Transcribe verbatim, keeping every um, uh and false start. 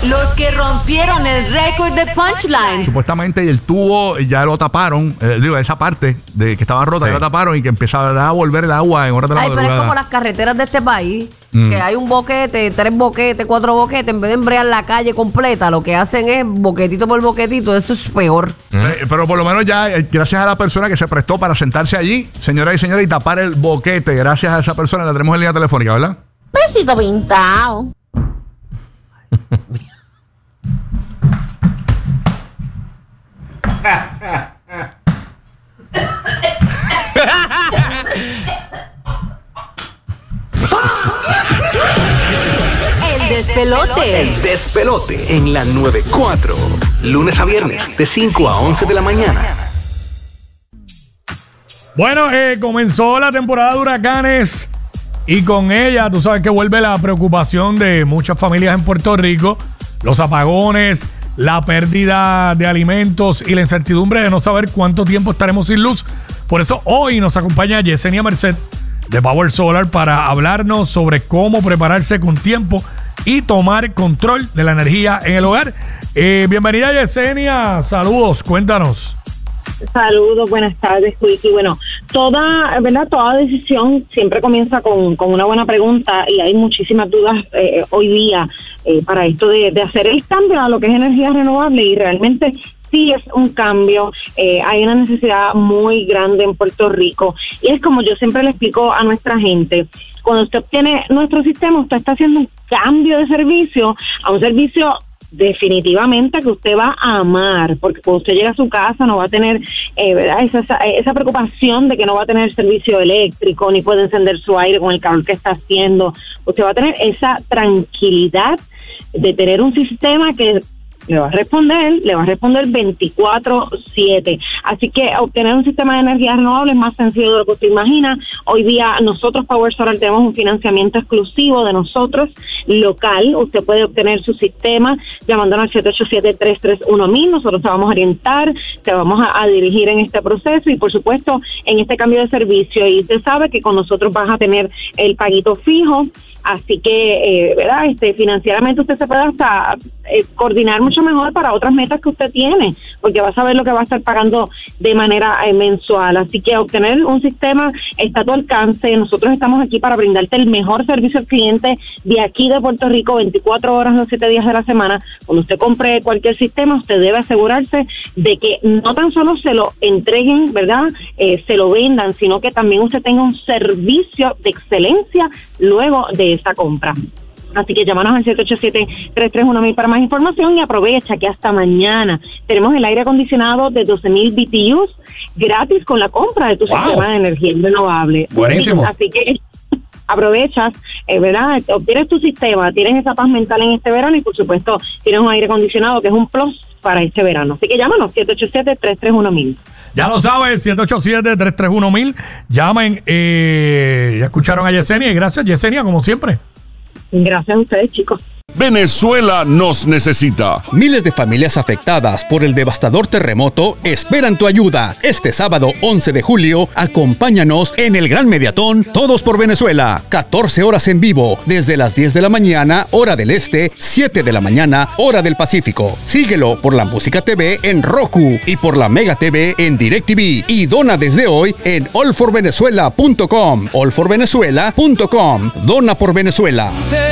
Los que rompieron el récord de punchlines. Supuestamente el tubo ya lo taparon, eh, digo, esa parte de que estaba rota, sí, ya lo taparon y que empezaba a volver el agua en horas de la Ay, madrugada. pero es como las carreteras de este país, Mm. que hay un boquete, tres boquetes, cuatro boquetes, en vez de embrear la calle completa, lo que hacen es boquetito por boquetito, eso es peor. Eh, Pero por lo menos ya, eh, gracias a la persona que se prestó para sentarse allí, señoras y señores, y tapar el boquete, gracias a esa persona, la tenemos en línea telefónica, ¿verdad? Besito pintado. El despelote. El despelote en la noventa y cuatro. Lunes a viernes, de cinco a once de la mañana. Bueno, eh, comenzó la temporada de huracanes y con ella, tú sabes que vuelve la preocupación de muchas familias en Puerto Rico, los apagones, la pérdida de alimentos y la incertidumbre de no saber cuánto tiempo estaremos sin luz. Por eso hoy nos acompaña Yesenia Merced de Power Solar para hablarnos sobre cómo prepararse con tiempo y tomar control de la energía en el hogar. Eh, bienvenida, Yesenia, saludos, cuéntanos. Saludos, buenas tardes, Quickie. Bueno, toda, ¿verdad? Toda decisión siempre comienza con, con una buena pregunta y hay muchísimas dudas eh, hoy día eh, para esto de, de hacer el cambio a lo que es energía renovable, y realmente sí es un cambio. Eh, hay una necesidad muy grande en Puerto Rico y es como yo siempre le explico a nuestra gente: cuando usted obtiene nuestro sistema, usted está haciendo un cambio de servicio a un servicio definitivamente que usted va a amar, porque cuando usted llega a su casa no va a tener eh, ¿verdad? Esa, esa, esa preocupación de que no va a tener servicio eléctrico, ni puede encender su aire con el calor que está haciendo. Usted va a tener esa tranquilidad de tener un sistema que le va a responder, le va a responder veinticuatro siete. Así que obtener un sistema de energía renovable es más sencillo de lo que usted imagina. Hoy día nosotros, Power Solar, tenemos un financiamiento exclusivo de nosotros, local. Usted puede obtener su sistema llamándonos al siete ocho siete, tres tres uno mil. Nosotros te vamos a orientar, te vamos a, a dirigir en este proceso y, por supuesto, en este cambio de servicio. Y usted sabe que con nosotros vas a tener el paguito fijo. Así que, eh, ¿verdad? Este, financieramente usted se puede hasta eh, coordinar mucho mejor para otras metas que usted tiene, porque va a saber lo que va a estar pagando de manera eh, mensual. Así que obtener un sistema está a tu alcance. Nosotros estamos aquí para brindarte el mejor servicio al cliente de aquí de Puerto Rico, veinticuatro horas, los siete días de la semana. Cuando usted compre cualquier sistema, usted debe asegurarse de que no tan solo se lo entreguen, ¿verdad? Eh, se lo vendan, sino que también usted tenga un servicio de excelencia luego de esa compra. Así que llámanos al siete ocho siete, tres tres uno mil para más información y aprovecha que hasta mañana tenemos el aire acondicionado de doce mil B T Us gratis con la compra de tu wow. sistema de energía renovable. Buenísimo. Así que aprovechas, eh, ¿verdad? Obtienes tu sistema, tienes esa paz mental en este verano y, por supuesto, tienes un aire acondicionado que es un plus para este verano. Así que llámanos, siete ocho siete, tres tres uno mil. Ya lo sabes, siete ocho siete, tres tres uno mil. Llamen, eh, ya escucharon a Yesenia y gracias, Yesenia, como siempre. Gracias a ustedes, chicos. Venezuela nos necesita. Miles de familias afectadas por el devastador terremoto esperan tu ayuda. Este sábado once de julio, acompáñanos en el Gran Mediatón Todos por Venezuela. catorce horas en vivo, desde las diez de la mañana, hora del este, siete de la mañana, hora del Pacífico. Síguelo por la Música T V en Roku y por la Mega T V en DirecTV. Y dona desde hoy en all for venezuela punto com. all for venezuela punto com. Dona por Venezuela.